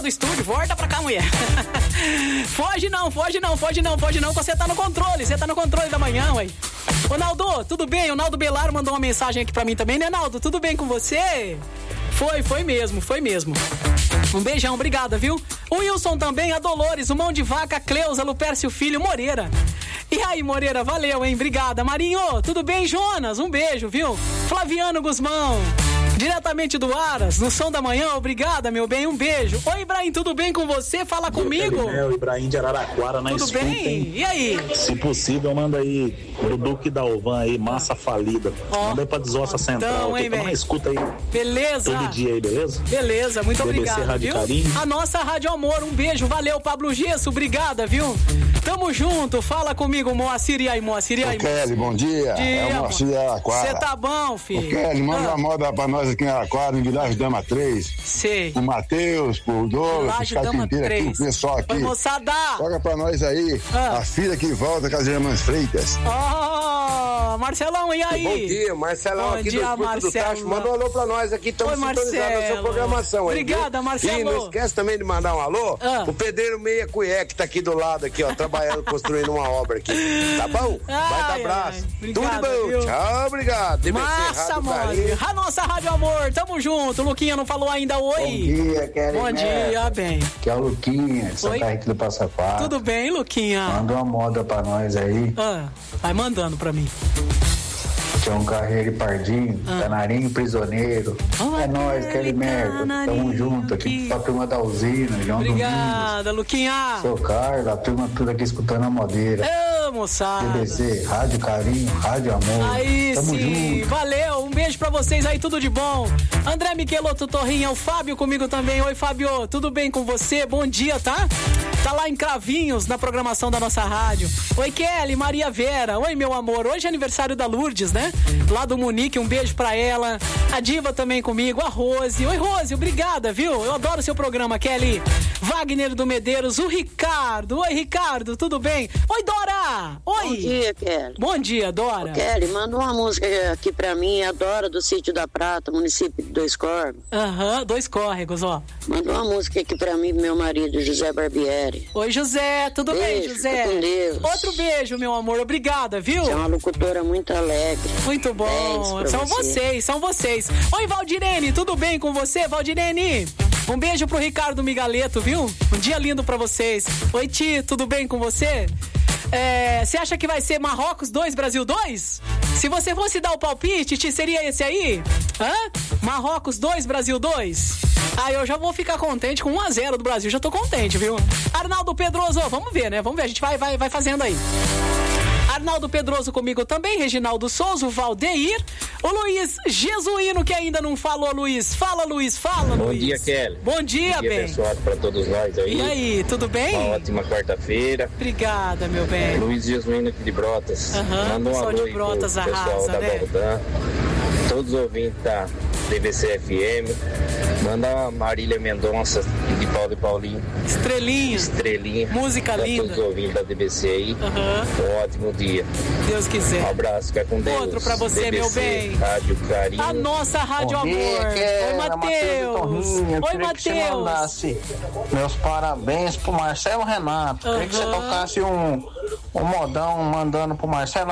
do estúdio. Volta pra cá, mulher. Foge não, você tá no controle da manhã, ué. Ô, Naldo, tudo bem? O Naldo Belaro mandou uma mensagem aqui pra mim também, né, Naldo? Tudo bem com você? Foi mesmo. Um beijão, obrigada, viu? O Wilson também, a Dolores, o Mão de Vaca, Cleusa, Lupércio Filho, Moreira. E aí, Moreira, valeu, hein? Obrigada. Marinho, tudo bem, Jonas? Um beijo, viu? Flaviano Guzmão, diretamente do Aras, no som da manhã, obrigada, meu bem, um beijo. Oi, Ibrahim, tudo bem com você? Fala comigo. O Ibrahim de Araraquara na escuta. Tudo bem? E aí? Se possível, manda aí pro Duque da Alvan aí, massa falida. Manda aí pra Desossa Central, hein, tamo na escuta aí. Beleza. Todo dia aí, beleza? Beleza, muito obrigado, Rádio viu? Carinho. A nossa Rádio Amor, um beijo, valeu, Pablo Gesso, obrigada, viu? Tamo junto, fala comigo, Moacir, e aí, Moacir, e aí? Kelly, bom dia. É o Moacir de Araraquara. Você tá bom, filho? Kelly, manda uma moda pra nós aqui em Araraquara, em Vilagem Dama 3. Sei. O Matheus, o Douglas, os carpinteiros aqui, o pessoal aqui. Oi, moçada. Toca pra nós aí, a filha que volta com as irmãs Freitas. Marcelão, e aí? Bom dia, Marcelão, bom aqui dia, do Fruto do Tacho. Manda um alô pra nós aqui, estamos sintonizados na sua programação. Obrigada, Marcelo. E não esquece também de mandar um alô o pedreiro Meia Cuié, que tá aqui do lado, aqui, ó, trabalhando, construindo uma obra aqui. Tá bom? Vai dar abraço. Obrigado, tudo bom, viu? Tchau, obrigado. Massa, mano. A nossa Rádio Amor, tamo junto. Luquinha não falou ainda oi? Bom dia, Kelly. Bom dia, bem. Que é o Luquinha, de Santa Rita do Passa Quatro. Tudo bem, Luquinha? Manda uma moda pra nós aí. Vai mandando pra mim. Que é um Carreiro e Pardinho, Canarinho Prisioneiro. É nóis, Kelly Merda. Tamo junto aqui com a turma da usina, João Obrigada, Luquinha. Sou Carlos, a turma toda aqui escutando a modeira. Moçada. BBC, Rádio Carinho, Rádio Amor. Aí Tamo sim, junto. valeu, um beijo pra vocês aí, tudo de bom. André Michelotto Torrinha, o Fábio comigo também. Oi, Fábio, tudo bem com você? Bom dia, tá? Tá lá em Cravinhos, na programação da nossa rádio. Oi, Kelly, Maria Vera. Oi, meu amor, hoje é aniversário da Lourdes, né? Lá do Munique, um beijo pra ela. A Diva também comigo, a Rose. Oi, Rose, obrigada, viu? Eu adoro o seu programa, Kelly. Wagner do Medeiros, o Ricardo. Oi, Ricardo, tudo bem? Oi, Dora. Oi. Bom dia, Kelly. Bom dia, Dora. Kelly, manda uma música aqui pra mim, a Dora do Sítio da Prata, município de Dois Córregos. Dois Córregos, ó. Manda uma música aqui pra mim, meu marido, José Barbieri. Oi, José, tudo bem, José? Com Deus. Outro beijo, meu amor, obrigada, viu? Você é uma locutora muito alegre. Muito bom, são vocês. Oi, Valdirene, tudo bem com você, Valdirene? Um beijo pro Ricardo Migaleto, viu? Um dia lindo pra vocês. Oi, Ti, tudo bem com você? Você acha que vai ser Marrocos 2, Brasil 2? Se você fosse dar o palpite, Ti, seria esse aí? Marrocos 2, Brasil 2? Eu já vou ficar contente com 1-0 do Brasil, já tô contente, viu? Arnaldo Pedroso, vamos ver, né? Vamos ver, a gente vai fazendo aí. Arnaldo Pedroso comigo também, Reginaldo Souza, o Valdeir, o Luiz Jesuíno, que ainda não falou, Luiz. Fala, Luiz, fala, Bom Luiz. Dia, Kelly. Bom dia, bem. Abençoado para todos nós aí. E aí, tudo bem? Uma ótima quarta-feira. Obrigada, meu bem. Luiz Jesuíno aqui de Brotas. Manda um alô de Brotas, aí pro pessoal arrasa, da né? Baldan. Todos os ouvintes da DBC FM. Manda a Marília Mendonça de Paulo e Paulinho. Estrelinha. Música linda. Todos os ouvintes da DBC aí. Um ótimo dia. Deus quiser. Um abraço, fica com Deus. Outro pra você, DBC, meu bem. Rádio Carinho. A nossa Rádio Amor. Oi, Matheus. Oi, Matheus. Meus parabéns pro Marcelo Renato. Queria que você tocasse um modão mandando pro Marcelo